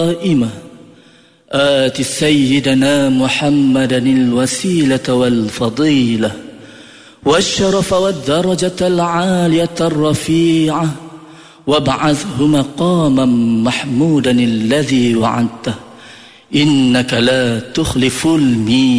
قائمة آت سيدنا محمدا الوسيلة والفضيلة والشرف والدرجة العالية الرفيعة وابعثه مقاما محمودا الذي وعدته إنك لا تخلف الميعاد.